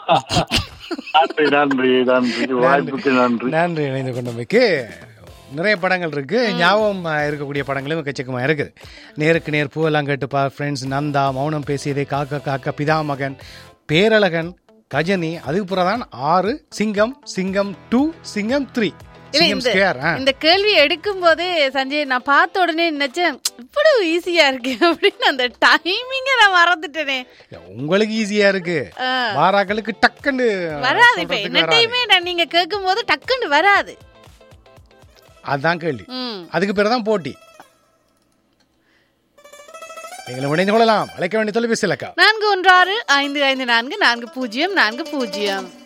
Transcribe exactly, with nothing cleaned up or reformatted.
நன்றி நன்றி நன்றி வாய்ப்புக்கு நன்றி. நன்றி இணைந்து கொண்டமைக்கு. நிறைய படங்கள் இருக்கு, ஞாபகம் இருக்கக்கூடிய படங்களும் எக்கச்சக்கமா இருக்குது. நேருக்கு நேர், பூவெல்லாம் கேட்டுப்பா, ஃப்ரெண்ட்ஸ், நந்தா, மௌனம் பேசியதே, காக்க காக்க, பிதாமகன், பேரழகன், கஜனி, அதுக்கு பிறகுதான் ஆறு, சிங்கம், சிங்கம் டூ, சிங்கம் த்ரீ. இந்த கேள்வி எடுக்கும் போதே சஞ்சய் நான் பார்த்த உடனே நினைச்சேன் இவ்வளவு ஈஸியா இருக்கு அப்படின்னு. அந்த டைமிங்க நான் மறந்துட்டேனே. உங்களுக்கு ஈஸியா இருக்கு, வாராக்களுக்கு டக்குன்னு வராது. இப்ப என்ன டைமே நீங்க கேட்கும் போது டக்குன்னு வராது. அதுதான் கேள்வி. அதுக்கு பிறகுதான் போட்டி. நீங்களும் இணைந்து கொள்ளலாம். அழைக்க வேண்டிய தொலைபேசி இலக்கா நான்கு ஒன்று ஆறு ஐந்து ஐந்து நான்கு நான்கு பூஜ்ஜியம் நான்கு பூஜ்ஜியம்.